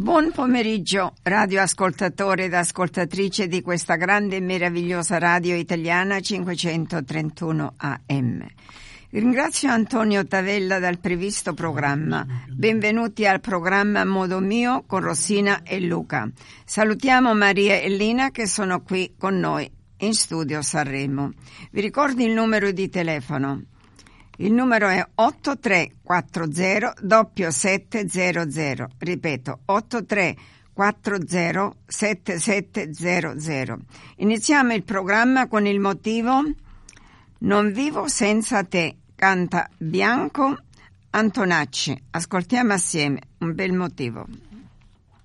Buon pomeriggio, radioascoltatori ed ascoltatrici di questa grande e meravigliosa radio italiana 531 AM. Ringrazio Antonio Tavella dal previsto programma. Benvenuti al programma Modo Mio con Rossina e Luca. Salutiamo Maria e Lina che sono qui con noi in studio Sanremo. Vi ricordo il numero di telefono. Il numero è 8340 7700. Ripeto, 8340 7700. Iniziamo il programma con il motivo Non vivo senza te. Canta Bianco Antonacci. Ascoltiamo assieme un bel motivo.